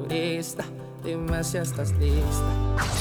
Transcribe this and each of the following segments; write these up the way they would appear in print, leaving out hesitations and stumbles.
turista, dime si estás lista.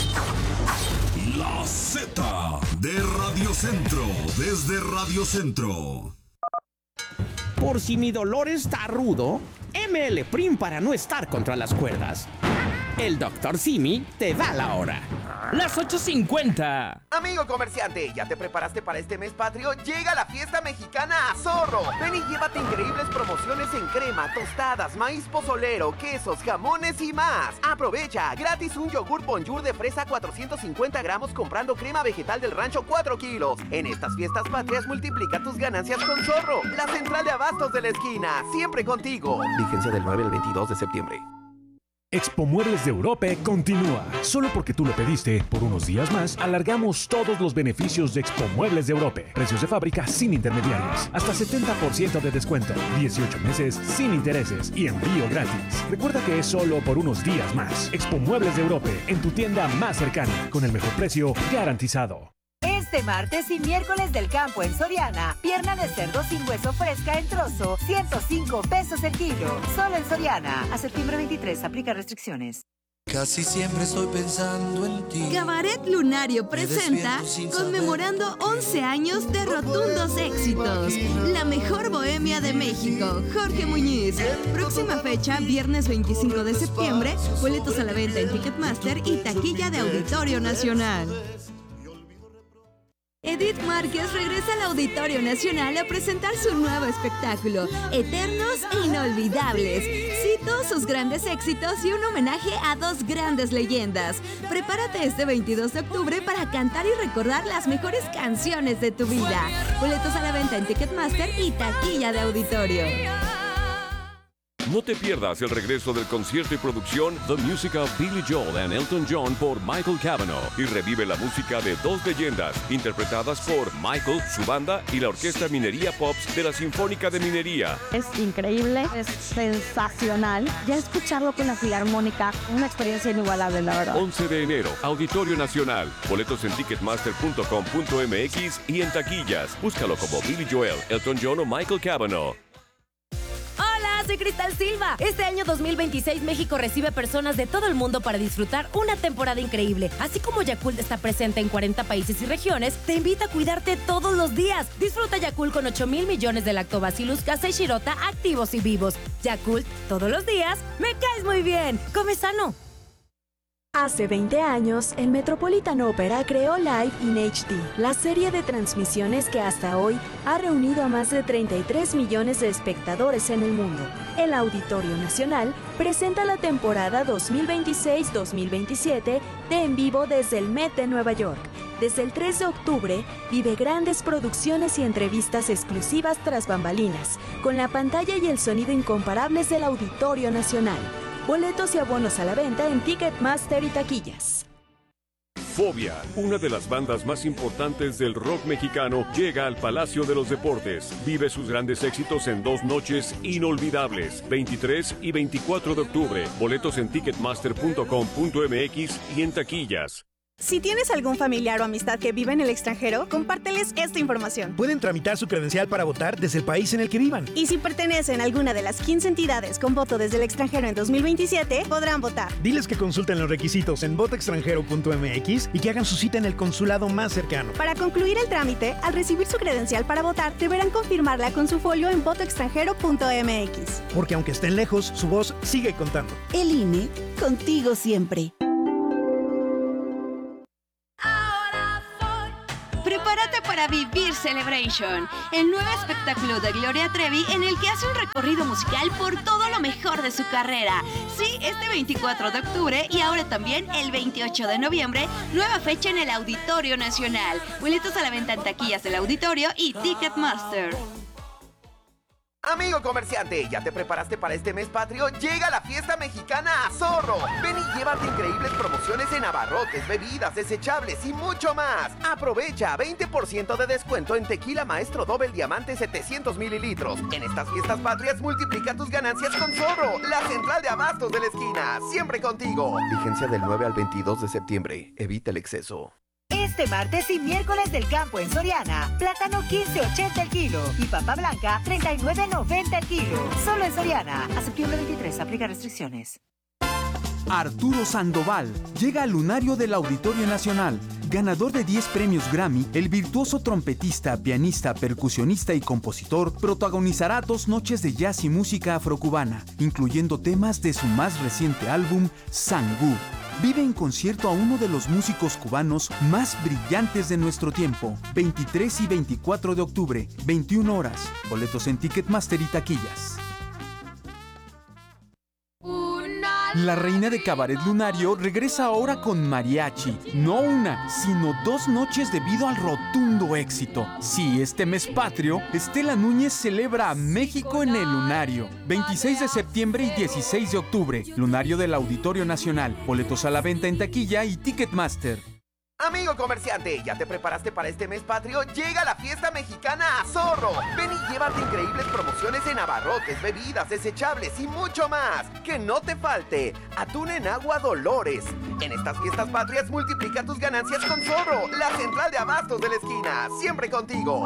La Z de Radio Centro, desde Radio Centro. Por si mi dolor está rudo, ML Prim para no estar contra las cuerdas. El Dr. Simi te da la hora. Las 8:50. Amigo comerciante, ¿ya te preparaste para este mes patrio? Llega la fiesta mexicana a Zorro. Ven y llévate increíbles promociones en crema, tostadas, maíz pozolero, quesos, jamones y más. Aprovecha, gratis un yogur Bonjour de fresa 450 gramos comprando crema vegetal del rancho 4 kilos. En estas fiestas patrias multiplica tus ganancias con Zorro, la central de abastos de la esquina, siempre contigo. Vigencia del 9 al 22 de septiembre. Expo Muebles de Europe continúa. Solo porque tú lo pediste, por unos días más, alargamos todos los beneficios de Expo Muebles de Europe. Precios de fábrica sin intermediarios. Hasta 70% de descuento. 18 meses sin intereses y envío gratis. Recuerda que es solo por unos días más. Expo Muebles de Europe, en tu tienda más cercana, con el mejor precio garantizado. Este martes y miércoles del campo en Soriana, pierna de cerdo sin hueso fresca en trozo, 105 pesos el kilo. Solo en Soriana. A septiembre 23, aplica restricciones. Casi siempre estoy pensando en ti. Cabaret Lunario presenta conmemorando 11 años de rotundos éxitos. La mejor bohemia de México, Jorge Muñiz. Próxima fecha, viernes 25 de septiembre, boletos a la venta en Ticketmaster y taquilla de Auditorio Nacional. Edith Márquez regresa al Auditorio Nacional a presentar su nuevo espectáculo, Eternos e Inolvidables. Cito sus grandes éxitos y un homenaje a dos grandes leyendas. Prepárate este 22 de octubre para cantar y recordar las mejores canciones de tu vida. Boletos a la venta en Ticketmaster y taquilla de Auditorio. No te pierdas el regreso del concierto y producción The Music of Billy Joel and Elton John por Michael Cavanaugh y revive la música de dos leyendas interpretadas por Michael, su banda y la Orquesta Minería Pops de la Sinfónica de Minería. Es increíble, es sensacional. Ya escucharlo con la Filarmónica, una experiencia inigualable, la verdad. 11 de enero, Auditorio Nacional. Boletos en ticketmaster.com.mx y en taquillas. Búscalo como Billy Joel, Elton John o Michael Cavanaugh. Soy Cristal Silva. Este año 2026 México recibe personas de todo el mundo para disfrutar una temporada increíble. Así como Yakult está presente en 40 países y regiones, te invita a cuidarte todos los días. Disfruta Yakult con 8,000 millones de Lactobacillus casei shirota activos y vivos. Yakult, todos los días, me caes muy bien. Come sano. Hace 20 años, el Metropolitan Opera creó Live in HD, la serie de transmisiones que hasta hoy ha reunido a más de 33 millones de espectadores en el mundo. El Auditorio Nacional presenta la temporada 2026-2027 de En Vivo desde el Met de Nueva York. Desde el 3 de octubre, vive grandes producciones y entrevistas exclusivas tras bambalinas, con la pantalla y el sonido incomparables del Auditorio Nacional. Boletos y abonos a la venta en Ticketmaster y taquillas. Fobia, una de las bandas más importantes del rock mexicano, llega al Palacio de los Deportes. Vive sus grandes éxitos en 2 noches inolvidables, 23 y 24 de octubre. Boletos en ticketmaster.com.mx y en taquillas. Si tienes algún familiar o amistad que vive en el extranjero, compárteles esta información. Pueden tramitar su credencial para votar desde el país en el que vivan. Y si pertenecen a alguna de las 15 entidades con voto desde el extranjero en 2027, podrán votar. Diles que consulten los requisitos en votoextranjero.mx y que hagan su cita en el consulado más cercano. Para concluir el trámite, al recibir su credencial para votar, deberán confirmarla con su folio en votoextranjero.mx. Porque aunque estén lejos, su voz sigue contando. El INE, contigo siempre. Prepárate para vivir Celebration, el nuevo espectáculo de Gloria Trevi en el que hace un recorrido musical por todo lo mejor de su carrera. Sí, este 24 de octubre y ahora también el 28 de noviembre, nueva fecha en el Auditorio Nacional. Boletos a la venta en taquillas del Auditorio y Ticketmaster. Amigo comerciante, ¿ya te preparaste para este mes patrio? Llega la fiesta mexicana a Zorro. Ven y llévate increíbles promociones en abarrotes, bebidas, desechables y mucho más. Aprovecha 20% de descuento en tequila Maestro Doble Diamante 700 mililitros. En estas fiestas patrias multiplica tus ganancias con Zorro, la central de abastos de la esquina. Siempre contigo. Vigencia del 9 al 22 de septiembre. Evita el exceso. Este martes y miércoles del campo en Soriana, plátano 15.80 el kilo y papa blanca 39.90 el kilo. Solo en Soriana. A septiembre 23, aplica restricciones. Arturo Sandoval llega al lunario del Auditorio Nacional. Ganador de 10 premios Grammy, el virtuoso trompetista, pianista, percusionista y compositor protagonizará 2 noches de jazz y música afrocubana, incluyendo temas de su más reciente álbum, Sangú. Vive en concierto a uno de los músicos cubanos más brillantes de nuestro tiempo. 23 y 24 de octubre, 21 horas. Boletos en Ticketmaster y taquillas. La reina de Cabaret Lunario regresa ahora con mariachi. No una, sino 2 noches debido al rotundo éxito. Sí, este mes patrio, Estela Núñez celebra a México en el Lunario. 26 de septiembre y 16 de octubre. Lunario del Auditorio Nacional. Boletos a la venta en taquilla y Ticketmaster. Amigo comerciante, ¿ya te preparaste para este mes patrio? Llega la fiesta mexicana a Zorro. Ven y llévate increíbles promociones en abarrotes, bebidas, desechables y mucho más. Que no te falte atún en agua Dolores. En estas fiestas patrias multiplica tus ganancias con Zorro, la central de abastos de la esquina. Siempre contigo.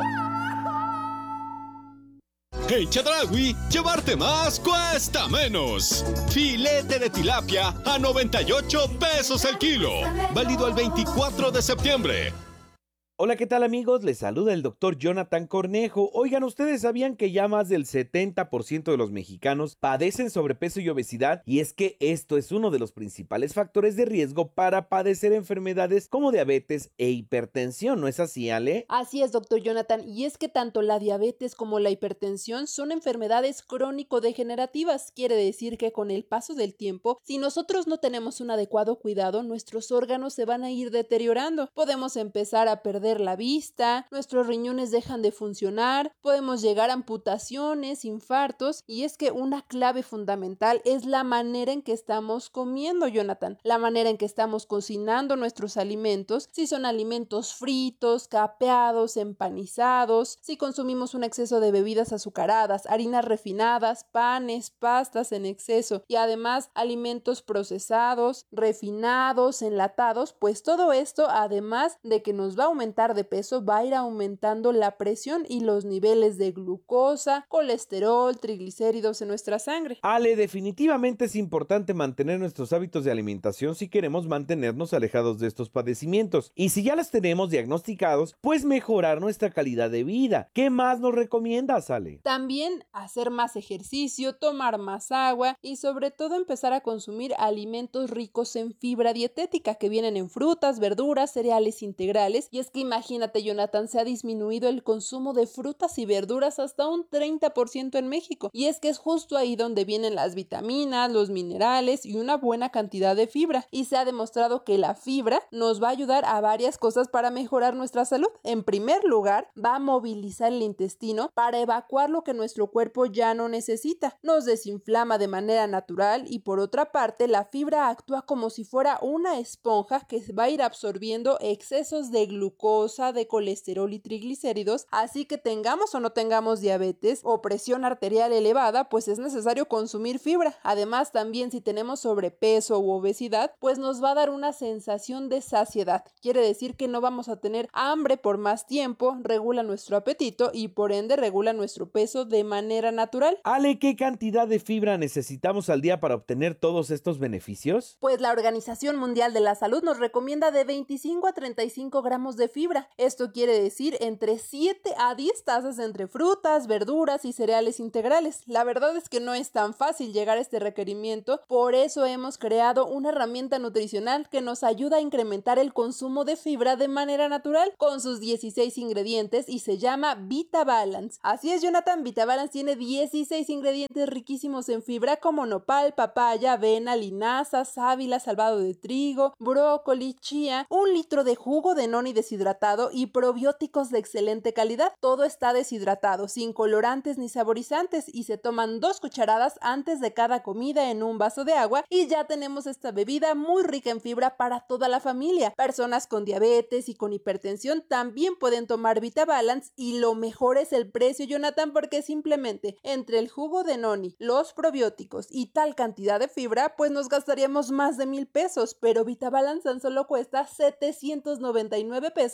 En Chedraui, llevarte más cuesta menos. Filete de tilapia a 98 pesos el kilo. Válido al 24 de septiembre. Hola, ¿qué tal amigos? Les saluda el doctor Jonathan Cornejo. Oigan, ¿ustedes sabían que ya más del 70% de los mexicanos padecen sobrepeso y obesidad? Y es que esto es uno de los principales factores de riesgo para padecer enfermedades como diabetes e hipertensión, ¿no es así, Ale? Así es, doctor Jonathan, y es que tanto la diabetes como la hipertensión son enfermedades crónico-degenerativas. Quiere decir que con el paso del tiempo, si nosotros no tenemos un adecuado cuidado, nuestros órganos se van a ir deteriorando. Podemos empezar a perder la vista, nuestros riñones dejan de funcionar, podemos llegar a amputaciones, infartos, y es que una clave fundamental es la manera en que estamos comiendo, Jonathan, la manera en que estamos cocinando nuestros alimentos, si son alimentos fritos, capeados, empanizados, si consumimos un exceso de bebidas azucaradas, harinas refinadas, panes, pastas en exceso y además alimentos procesados, refinados, enlatados, pues todo esto, además de que nos va a aumentar de peso, va a ir aumentando la presión y los niveles de glucosa, colesterol, triglicéridos en nuestra sangre. Ale, definitivamente es importante mantener nuestros hábitos de alimentación si queremos mantenernos alejados de estos padecimientos. Y si ya los tenemos diagnosticados, pues mejorar nuestra calidad de vida. ¿Qué más nos recomiendas, Ale? También hacer más ejercicio, tomar más agua y sobre todo empezar a consumir alimentos ricos en fibra dietética que vienen en frutas, verduras, cereales integrales. Y es que imagínate, Jonathan, se ha disminuido el consumo de frutas y verduras hasta un 30% en México. Y es que es justo ahí donde vienen las vitaminas, los minerales y una buena cantidad de fibra. Y se ha demostrado que la fibra nos va a ayudar a varias cosas para mejorar nuestra salud. En primer lugar, va a movilizar el intestino para evacuar lo que nuestro cuerpo ya no necesita. Nos desinflama de manera natural y por otra parte, la fibra actúa como si fuera una esponja que va a ir absorbiendo excesos de glucosa, de colesterol y triglicéridos, así que tengamos o no tengamos diabetes o presión arterial elevada, pues es necesario consumir fibra. Además, también si tenemos sobrepeso u obesidad, pues nos va a dar una sensación de saciedad. Quiere decir que no vamos a tener hambre por más tiempo, regula nuestro apetito y por ende regula nuestro peso de manera natural. Ale, ¿qué cantidad de fibra necesitamos al día para obtener todos estos beneficios? Pues la Organización Mundial de la Salud nos recomienda de 25 a 35 gramos de fibra. Esto quiere decir entre 7 a 10 tazas entre frutas, verduras y cereales integrales. La verdad es que no es tan fácil llegar a este requerimiento, por eso hemos creado una herramienta nutricional que nos ayuda a incrementar el consumo de fibra de manera natural con sus 16 ingredientes y se llama VitaBalance. Así es, Jonathan, VitaBalance tiene 16 ingredientes riquísimos en fibra como nopal, papaya, avena, linaza, sábila, salvado de trigo, brócoli, chía, 1 litro de jugo de noni deshidratado y probióticos de excelente calidad. Todo está deshidratado, sin colorantes ni saborizantes y se toman 2 cucharadas antes de cada comida en un vaso de agua y ya tenemos esta bebida muy rica en fibra para toda la familia. Personas con diabetes y con hipertensión también pueden tomar VitaBalance y lo mejor es el precio, Jonathan, porque simplemente entre el jugo de noni, los probióticos y tal cantidad de fibra, pues nos gastaríamos más de 1,000 pesos, pero VitaBalance tan solo cuesta 799 pesos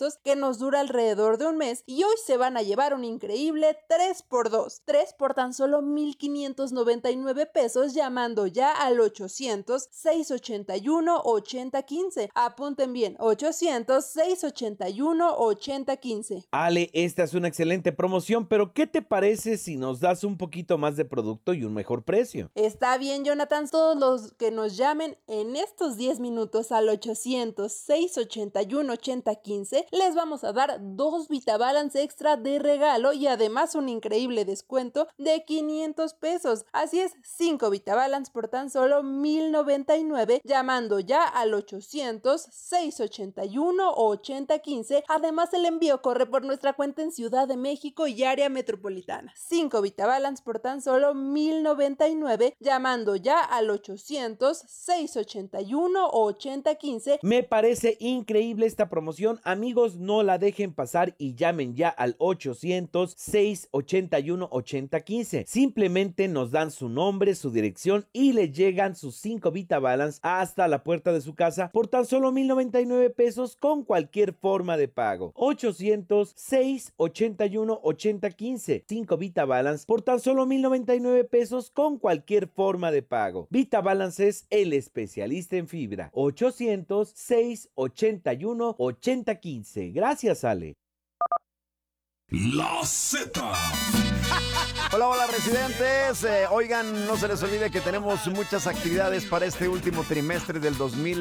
pesos que nos dura alrededor de un mes y hoy se van a llevar un increíble 3x2. 3 por tan solo 1,599 pesos llamando ya al 800-681-8015. Apunten bien, 800-681-8015. Ale, esta es una excelente promoción, pero ¿qué te parece si nos das un poquito más de producto y un mejor precio? Está bien, Jonathan, todos los que nos llamen en estos 10 minutos al 800-681-8015 les vamos a dar 2 VitaBalance extra de regalo y además un increíble descuento de 500 pesos. Así es, 5 VitaBalance por tan solo 1,099 llamando ya al 800-681-8015. Además, el envío corre por nuestra cuenta en Ciudad de México y área metropolitana. 5 VitaBalance por tan solo 1,099 llamando ya al 800-681-8015. Me parece increíble esta promoción. Amigos, no la dejen pasar y llamen ya al 800-681-8015. Simplemente nos dan su nombre, su dirección y le llegan sus 5 VitaBalance hasta la puerta de su casa por tan solo 1,099 pesos con cualquier forma de pago. 800-681-8015. 5 VitaBalance por tan solo 1,099 pesos con cualquier forma de pago. VitaBalance es el especialista en fibra. 800-681-8015. Gracias, Ale. La Z. Hola residentes, oigan, no se les olvide que tenemos muchas actividades para este último trimestre del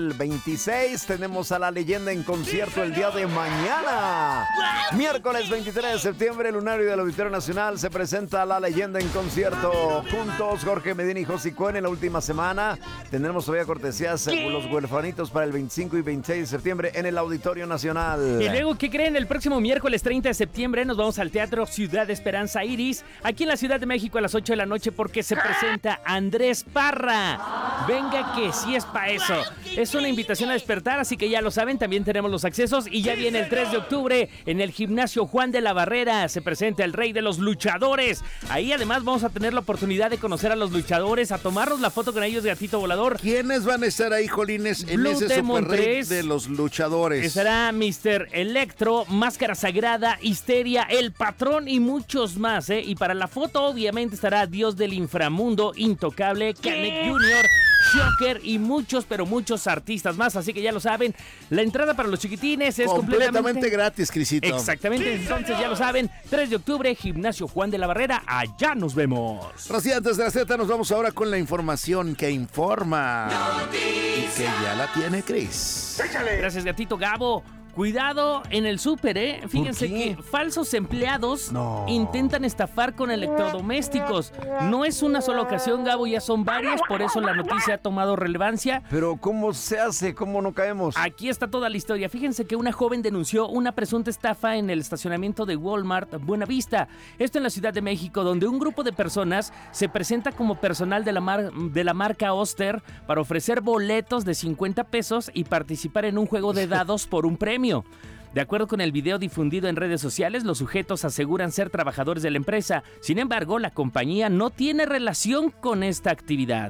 2026. Tenemos a La Leyenda en concierto el día de mañana. Miércoles 23 de septiembre, el Lunario del Auditorio Nacional se presenta La Leyenda en concierto. Juntos, Jorge Medina y José Cohen en la última semana. Tendremos todavía cortesías Los Huerfanitos para el 25 y 26 de septiembre en el Auditorio Nacional. Y luego, ¿qué creen? El próximo miércoles 30 de septiembre nos vamos al Teatro Ciudad Esperanza Iris, aquí en la Ciudad de México a las 8 de la noche porque se presenta Andrés Parra. Venga que sí es pa' eso. Es una invitación a despertar, así que ya lo saben, también tenemos los accesos y ya viene el 3 de octubre en el Gimnasio Juan de la Barrera. Se presenta el rey de los luchadores. Ahí además vamos a tener la oportunidad de conocer a los luchadores, a tomarnos la foto con ellos de Gatito Volador. ¿Quiénes van a estar ahí, Jolines, en Blue ese Demon super rey 3, de los luchadores? Estará Mr. Electro, Máscara Sagrada, Histeria, El Patrón y muchos más, ¿eh? Y para la foto, obviamente, estará Dios del Inframundo, Intocable, Kamek Jr., Shocker y muchos, pero muchos artistas más. Así que ya lo saben, la entrada para los chiquitines es completamente gratis, Crisito. Exactamente, entonces ya lo saben, 3 de octubre, Gimnasio Juan de la Barrera, allá nos vemos. Residentes de la Z, nos vamos ahora con la información que informa. Y que ya la tiene Cris. Gracias, Gatito Gabo. Cuidado en el súper, ¿eh? Fíjense que falsos empleados intentan estafar con electrodomésticos. No es una sola ocasión, Gabo, ya son varias, por eso la noticia ha tomado relevancia. Pero ¿cómo se hace? ¿Cómo no caemos? Aquí está toda la historia. Fíjense que una joven denunció una presunta estafa en el estacionamiento de Walmart Buenavista. Esto en la Ciudad de México, donde un grupo de personas se presenta como personal de la marca Oster para ofrecer boletos de 50 pesos y participar en un juego de dados por un premio. De acuerdo con el video difundido en redes sociales, los sujetos aseguran ser trabajadores de la empresa. Sin embargo, la compañía no tiene relación con esta actividad.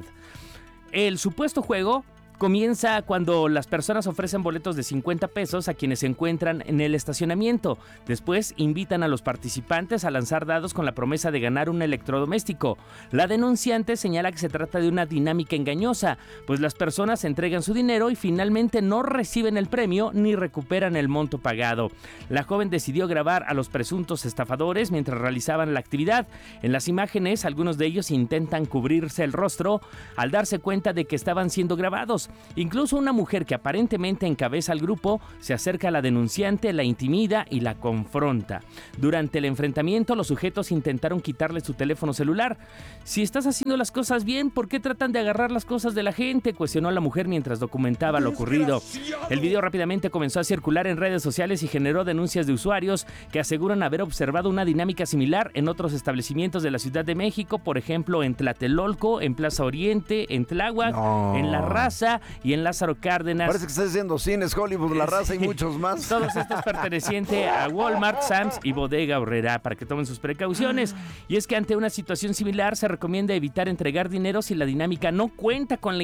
El supuesto juego comienza cuando las personas ofrecen boletos de 50 pesos a quienes se encuentran en el estacionamiento. Después invitan a los participantes a lanzar dados con la promesa de ganar un electrodoméstico. La denunciante señala que se trata de una dinámica engañosa, pues las personas entregan su dinero y finalmente no reciben el premio ni recuperan el monto pagado. La joven decidió grabar a los presuntos estafadores mientras realizaban la actividad. En las imágenes, algunos de ellos intentan cubrirse el rostro al darse cuenta de que estaban siendo grabados. Incluso una mujer que aparentemente encabeza al grupo se acerca a la denunciante, la intimida y la confronta. Durante el enfrentamiento, los sujetos intentaron quitarle su teléfono celular. Si estás haciendo las cosas bien, ¿por qué tratan de agarrar las cosas de la gente?, cuestionó a la mujer mientras documentaba lo ocurrido. El video rápidamente comenzó a circular en redes sociales y generó denuncias de usuarios que aseguran haber observado una dinámica similar en otros establecimientos de la Ciudad de México, por ejemplo en Tlatelolco, en Plaza Oriente, en Tláhuac, en La Raza y en Lázaro Cárdenas. Parece que estás haciendo cines, Hollywood, La Raza y muchos más. Todos estos pertenecientes a Walmart, Sam's y Bodega Aurrerá, para que tomen sus precauciones. Y es que ante una situación similar se recomienda evitar entregar dinero si la dinámica no cuenta con la